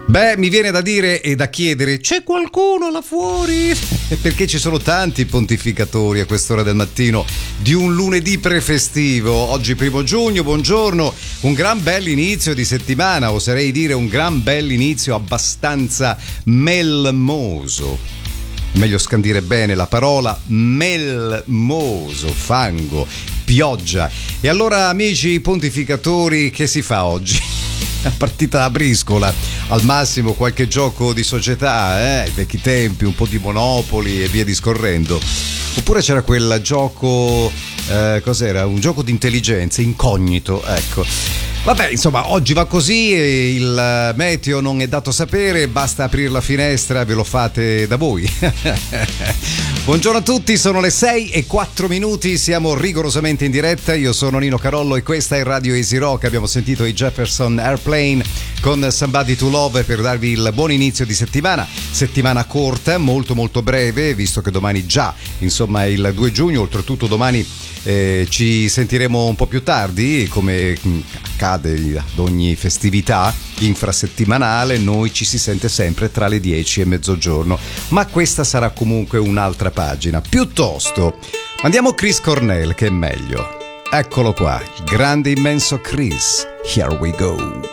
Beh, mi viene da dire e da chiedere: c'è qualcuno là fuori? Perché ci sono tanti pontificatori a quest'ora del mattino di un lunedì prefestivo. Oggi 1° giugno, buongiorno, un gran bell'inizio di settimana, oserei dire un gran bell'inizio abbastanza melmoso. Meglio scandire bene la parola melmoso, fango, pioggia. E allora, amici pontificatori, che si fa oggi? Partita a briscola, al massimo qualche gioco di società, ai vecchi tempi, un po' di Monopoli e via discorrendo. Oppure c'era quel gioco, cos'era? Un gioco di intelligenza, incognito, ecco. Vabbè, insomma, oggi va così, il meteo non è dato sapere, basta aprire la finestra, ve lo fate da voi. Buongiorno a tutti, sono le 6:04, siamo rigorosamente in diretta, io sono Nino Carollo e questa è Radio Easy Rock. Abbiamo sentito i Jefferson Airplane con Somebody to Love per darvi il buon inizio di settimana corta, molto molto breve, visto che domani già, insomma, è il 2 giugno, oltretutto domani ci sentiremo un po' più tardi, come accade ad ogni festività infrasettimanale, noi ci si sente sempre tra le 10 e mezzogiorno, ma questa sarà comunque un'altra pagina. Piuttosto mandiamo Chris Cornell, che è meglio. Eccolo qua, il grande immenso Chris. Here we go.